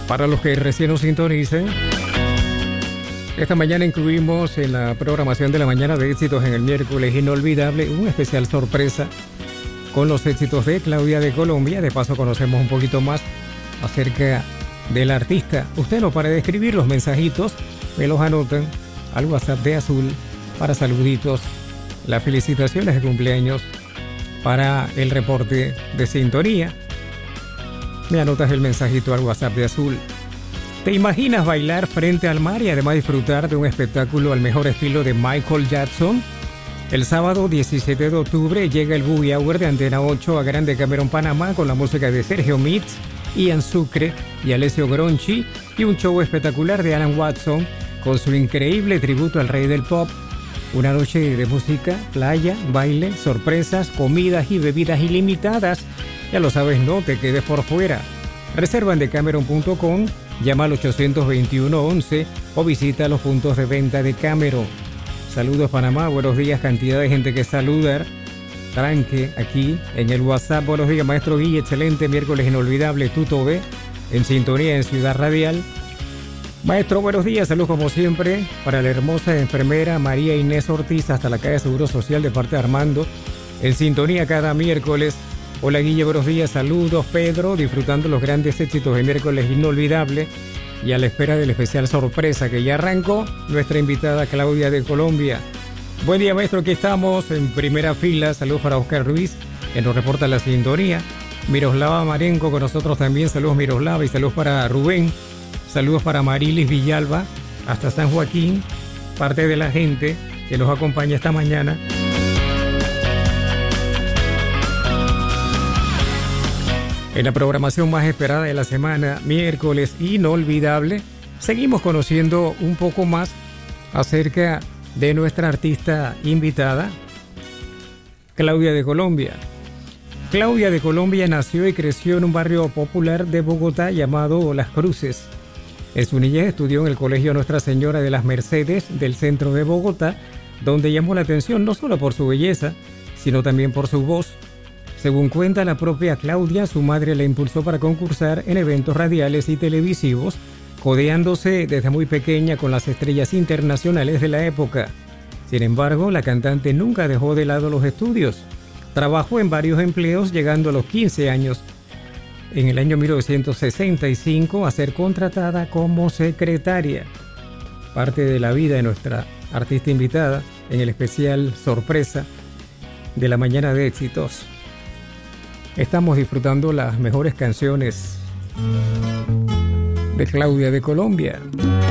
Para los que recién nos sintonicen, esta mañana incluimos en la programación de la mañana de éxitos en el miércoles inolvidable un especial sorpresa con los éxitos de Claudia de Colombia. De paso conocemos un poquito más acerca del artista. Usted no pare de escribir los mensajitos, me los anotan al WhatsApp de Azul para saluditos, las felicitaciones de cumpleaños, para el reporte de sintonía. Me anotas el mensajito al WhatsApp de Azul. ¿Te imaginas bailar frente al mar y además disfrutar de un espectáculo al mejor estilo de Michael Jackson? El sábado 17 de octubre llega el Boogie Hour de Antena 8 a Grande Camerón, Panamá, con la música de Sergio Mitz, Ian Sucre y Alessio Gronchi, y un show espectacular de Alan Watson con su increíble tributo al rey del pop. Una noche de música, playa, baile, sorpresas, comidas y bebidas ilimitadas. Ya lo sabes, no te quedes por fuera. Reserva en decameron.com, llama al 821-11 o visita los puntos de venta de Cameron. Saludos Panamá, buenos días, cantidad de gente que saludar. Tranque aquí en el WhatsApp. Buenos días, maestro Guille, excelente miércoles inolvidable, Tuto B, en sintonía en Ciudad Radial. Maestro, buenos días, saludos como siempre para la hermosa enfermera María Inés Ortiz hasta la calle Seguro Social de parte de Armando, en sintonía cada miércoles. Hola Guille, buenos días, saludos Pedro, disfrutando los grandes éxitos de miércoles inolvidable y a la espera del especial sorpresa que ya arrancó nuestra invitada Claudia de Colombia. Buen día maestro, aquí estamos en primera fila. Saludos para Oscar Ruiz, que nos reporta la sintonía. Miroslava Marenco con nosotros también, saludos Miroslava, y saludos para Rubén. Saludos para Marilis Villalba hasta San Joaquín, parte de la gente que nos acompaña esta mañana. En la programación más esperada de la semana, miércoles inolvidable, seguimos conociendo un poco más acerca de nuestra artista invitada, Claudia de Colombia. Claudia de Colombia nació y creció en un barrio popular de Bogotá llamado Las Cruces. En su niñez estudió en el Colegio Nuestra Señora de las Mercedes del centro de Bogotá, donde llamó la atención no solo por su belleza, sino también por su voz. Según cuenta la propia Claudia, su madre la impulsó para concursar en eventos radiales y televisivos, codeándose desde muy pequeña con las estrellas internacionales de la época. Sin embargo, la cantante nunca dejó de lado los estudios. Trabajó en varios empleos, llegando a los 15 años, en el año 1965, a ser contratada como secretaria. Parte de la vida de nuestra artista invitada en el especial sorpresa de la mañana de éxitos. Estamos disfrutando las mejores canciones de Claudia de Colombia.